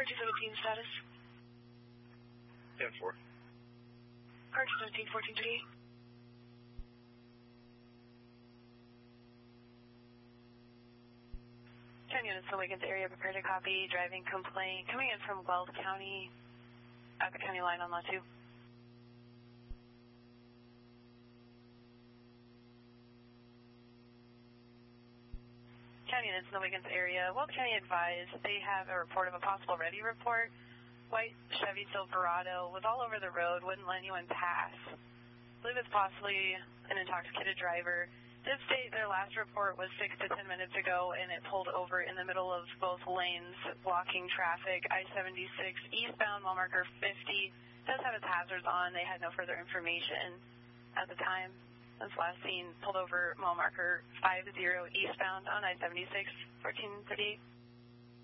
217 status. 10-4. Car 217, 1438. Units in the Wiggins area, prepare to copy. Driving complaint coming in from Weld County at the county line on lot 2. County units in the Wiggins area, Weld County advised they have a report of a possible ready report. White Chevy Silverado was all over the road, wouldn't let anyone pass. I believe it's possibly an intoxicated driver. Did state their last report was 6 to 10 minutes ago, and it pulled over in the middle of both lanes, blocking traffic. I-76 eastbound, mile marker 50, does have its hazards on. They had no further information at the time. This last seen pulled over mile marker 50 eastbound on I-76, 1438.